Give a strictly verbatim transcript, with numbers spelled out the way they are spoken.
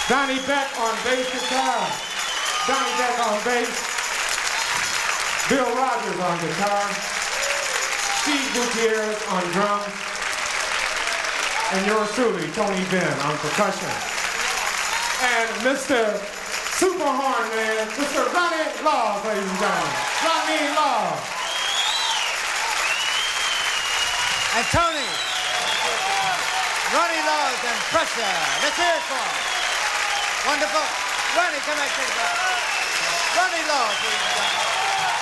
Donnie Beck on bass guitar. Donnie Beck on bass. Bill Rogers on guitar. Steve Gutierrez on drums. And yours truly, Tony Benn on percussion. And Mister Super Horn Man, Mister Ronnie Law, ladies and gentlemen. Ronnie Law. And Tony. Ronnie Laws and Pressure. Let's hear it for him. Wonderful. Ronnie, come back, take it back. Ronnie Laws, ladies and gentlemen.